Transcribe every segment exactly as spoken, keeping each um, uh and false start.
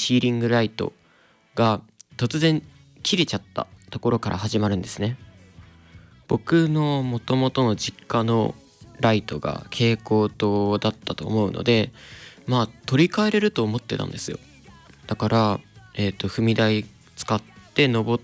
シーリングライトが突然切れちゃったところから始まるんですね。僕の元々の実家のライトが蛍光灯だったと思うので、まあ取り替えれると思ってたんですよ。だから、えー、と踏み台使って登って、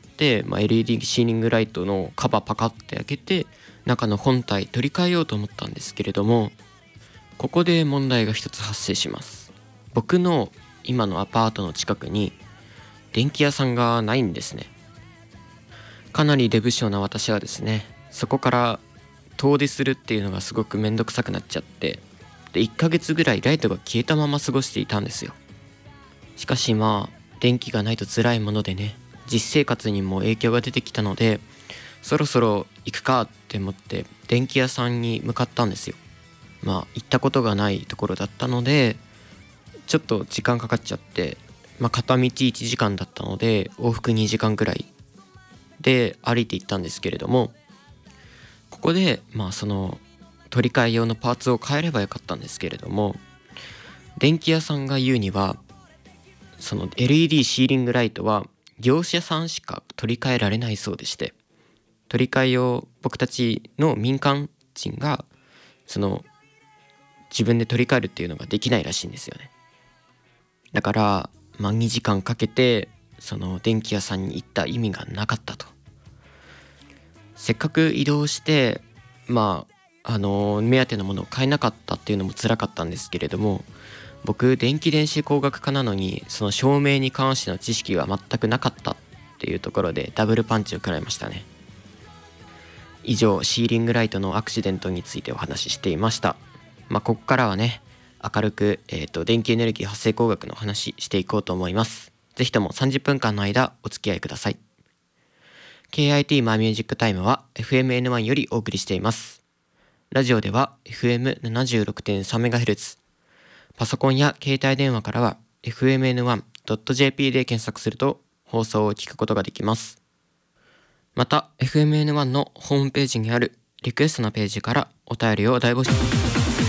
まあ、エルイーディー シーリングライトのカバーパカって開けて中の本体取り替えようと思ったんですけれども、ここで問題が一つ発生します。僕の今のアパートの近くに電気屋さんがないんですね。かなり出不精な私はですね、そこから遠出するっていうのがすごくめんどくさくなっちゃって、でいっかげつぐらいライトが消えたまま過ごしていたんですよ。しかしまあ電気がないと辛いものでね、実生活にも影響が出てきたので、そろそろ行くかって思って電気屋さんに向かったんですよ。まあ行ったことがないところだったのでちょっと時間かかっちゃって、まあ、片道いちじかんだったので往復にじかんぐらいで歩いて行ったんですけれども、ここでまあその取り替え用のパーツを変えればよかったんですけれども、電気屋さんが言うにはその エルイーディー シーリングライトは業者さんしか取り替えられないそうでして、取り替えを僕たちの民間人がその自分で取り替えるっていうのができないらしいんですよね。だからまあにじかんかけてその電気屋さんに行った意味がなかったと。せっかく移動してまああの目当てのものを買えなかったっていうのも辛かったんですけれども、僕電気電子工学科なのにその照明に関しての知識が全くなかったっていうところでダブルパンチを食らいましたね。以上シーリングライトのアクシデントについてお話ししていました。まあここからはね明るく、えーと電気エネルギー発生工学の話していこうと思います。ぜひともさんじゅっぷんかんの間お付き合いください。 ケーアイティー マイミュージックタイムは エフエムエヌワン よりお送りしています。ラジオでは エフエムななじゅうろくてんさんメガヘルツ、 パソコンや携帯電話からは エフエムエヌワンドットジェーピー で検索すると放送を聞くことができます。また エフエムエヌワン のホームページにあるリクエストのページからお便りを大募集